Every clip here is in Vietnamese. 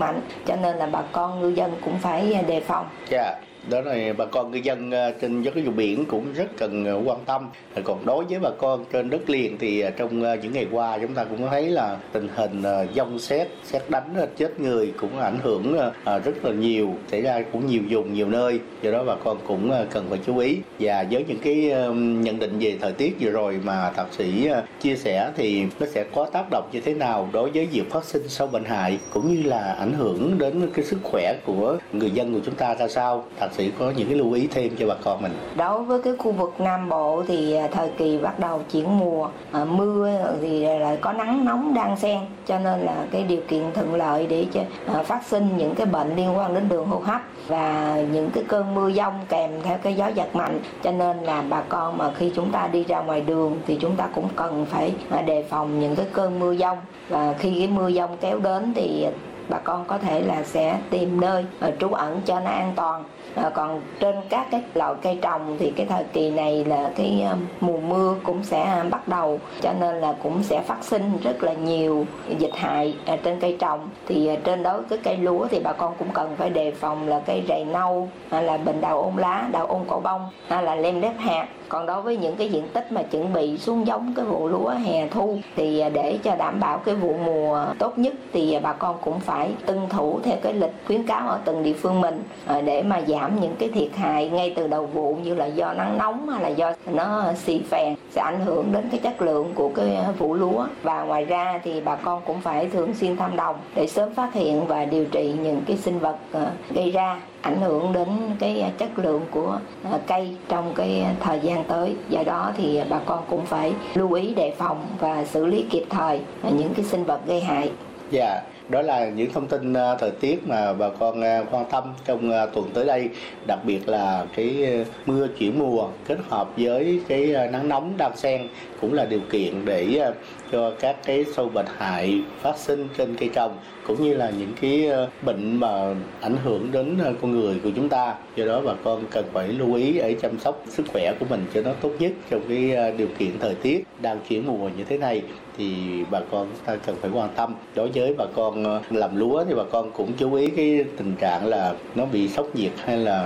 mạnh, cho nên là bà con ngư dân cũng phải đề phòng. Dạ. Đó là bà con ngư dân trên các vùng biển cũng rất cần quan tâm. Còn đối với bà con trên đất liền thì trong những ngày qua chúng ta cũng thấy là tình hình dông sét đánh chết người cũng ảnh hưởng rất là nhiều, xảy ra cũng nhiều vùng nhiều nơi. Do đó bà con cũng cần phải chú ý. Và với những cái nhận định về thời tiết vừa rồi mà thạc sĩ chia sẻ thì nó sẽ có tác động như thế nào đối với việc phát sinh sâu bệnh hại cũng như là ảnh hưởng đến cái sức khỏe của người dân của chúng ta ra sao? Thạc sĩ có những cái lưu ý thêm cho bà con mình. Đối với cái khu vực Nam Bộ thì thời kỳ bắt đầu chuyển mùa mưa thì lại có nắng nóng đan xen, cho nên là cái điều kiện thuận lợi để cho phát sinh những cái bệnh liên quan đến đường hô hấp và những cái cơn mưa dông kèm theo cái gió giật mạnh. Cho nên là bà con mà khi chúng ta đi ra ngoài đường thì chúng ta cũng cần phải đề phòng những cái cơn mưa dông, và khi cái mưa dông kéo đến thì bà con có thể là sẽ tìm nơi trú ẩn cho nó an toàn. Còn trên các cái loại cây trồng thì cái thời kỳ này là cái mùa mưa cũng sẽ bắt đầu, cho nên là cũng sẽ phát sinh rất là nhiều dịch hại trên cây trồng. Thì trên đối với cây lúa thì bà con cũng cần phải đề phòng là cây rầy nâu, hay là bệnh đào ôn lá, đào ôn cổ bông, hay là lem đép hạt. Còn đối với những cái diện tích mà chuẩn bị xuống giống cái vụ lúa hè thu thì để cho đảm bảo cái vụ mùa tốt nhất thì bà con cũng phải tuân thủ theo cái lịch khuyến cáo ở từng địa phương mình để mà giảm những cái thiệt hại ngay từ đầu vụ, như là do nắng nóng hay là do nó xì phèn sẽ ảnh hưởng đến cái chất lượng của cái vụ lúa. Và ngoài ra thì bà con cũng phải thường xuyên thăm đồng để sớm phát hiện và điều trị những cái sinh vật gây ra ảnh hưởng đến cái chất lượng của cây trong cái thời gian tới. Do đó thì bà con cũng phải lưu ý đề phòng và xử lý kịp thời những cái sinh vật gây hại. Dạ, đó là những thông tin thời tiết mà bà con quan tâm trong tuần tới đây, đặc biệt là cái mưa chuyển mùa kết hợp với cái nắng nóng đan xen cũng là điều kiện để cho các cái sâu bệnh hại phát sinh trên cây trồng, cũng như là những cái bệnh mà ảnh hưởng đến con người của chúng ta. Do đó bà con cần phải lưu ý để chăm sóc sức khỏe của mình cho nó tốt nhất trong cái điều kiện thời tiết đang chuyển mùa như thế này. Thì bà con ta cần phải quan tâm. Đối với bà con làm lúa thì bà con cũng chú ý cái tình trạng là nó bị sốc nhiệt hay là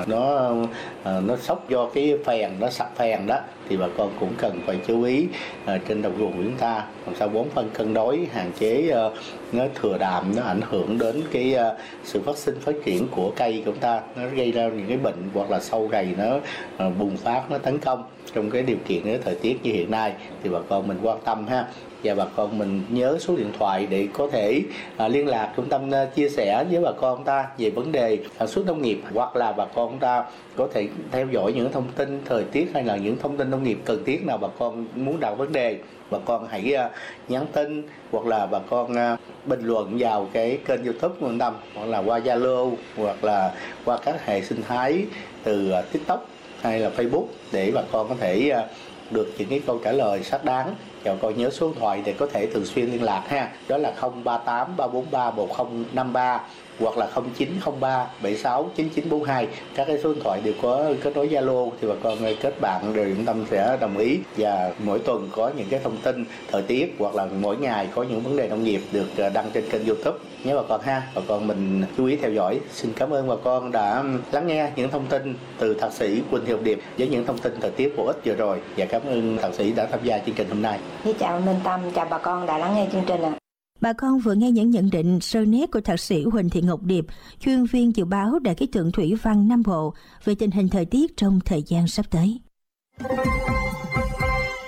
nó sốc do cái phèn, nó sặc phèn đó, thì bà con cũng cần phải chú ý trên đồng ruộng của chúng ta làm sao bón phân cân đối, hạn chế nó thừa đạm, nó ảnh hưởng đến cái sự phát sinh phát triển của cây của chúng ta, nó gây ra những cái bệnh hoặc là sâu rầy nó bùng phát, nó tấn công trong cái điều kiện thời tiết như hiện nay. Thì bà con mình quan tâm ha. Và bà con mình nhớ số điện thoại để có thể liên lạc trung tâm chia sẻ với bà con ta về vấn đề sản xuất nông nghiệp, hoặc là bà con ta có thể theo dõi những thông tin thời tiết hay là những thông tin nông nghiệp cần thiết nào bà con muốn đặt vấn đề. Bà con hãy nhắn tin hoặc là bà con bình luận vào cái kênh YouTube của Trung tâm, hoặc là qua Zalo, hoặc là qua các hệ sinh thái từ TikTok hay là Facebook để bà con có thể được những cái câu trả lời xác đáng. Và con nhớ số điện thoại để có thể thường xuyên liên lạc ha. Đó là 038 343 1053 hoặc là 0903 76 9942. Các cái số điện thoại đều có kết nối Zalo, thì bà con kết bạn rồi trung tâm sẽ đồng ý. Và mỗi tuần có những cái thông tin thời tiết hoặc là mỗi ngày có những vấn đề nông nghiệp được đăng trên kênh YouTube nhé bà con ha. Bà con mình chú ý theo dõi. Xin cảm ơn bà con đã lắng nghe những thông tin từ thạc sĩ Quỳnh Thị Hồng Điệp với những thông tin thời tiết bổ ích vừa rồi, và cảm ơn thạc sĩ đã tham gia chương trình hôm nay. Chào Minh Tâm, chào bà con đã lắng nghe chương trình ạ. Bà con vừa nghe những nhận định sâu nét của thạc sĩ Huỳnh Thị Ngọc Điệp, chuyên viên dự báo Đài khí tượng thủy văn Nam Bộ về tình hình thời tiết trong thời gian sắp tới.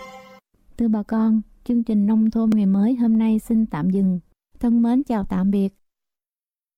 Thưa bà con, chương trình Nông thôn ngày mới hôm nay xin tạm dừng. Thân mến chào tạm biệt